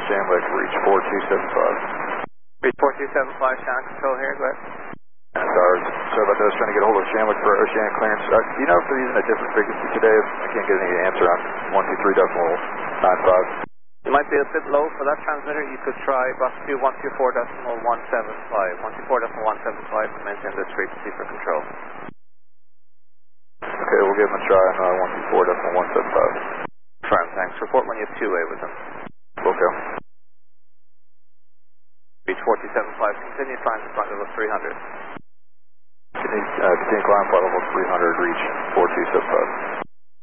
Shamlick, reach 4275. Reach 4275, Shannon Control here, go ahead. And sorry about that, I was trying to get a hold of Shamlick for oceanic clearance. Do you know if they're using a different frequency today? I can't get any answer on 123.95. You might be a bit low for that transmitter. You could try Boston 124.175. 124.175 to maintain this frequency for control. Okay, we'll give them a try on 124.175. Firm, thanks. Report when you have two-way with them. Okay. Reach 4075, continue climb to flight level 300. Continue climb flight level 300, reach 4275.